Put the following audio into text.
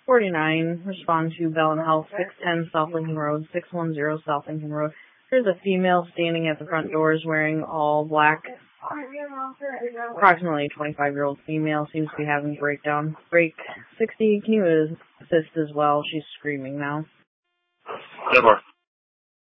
49, respond to Bell Health, 610 South Lincoln Road, 610 South Lincoln Road. There's a female standing at the front doors wearing all black. Approximately 25-year-old female seems to be having a breakdown. Break 60, can you assist as well? She's screaming now. 10-4.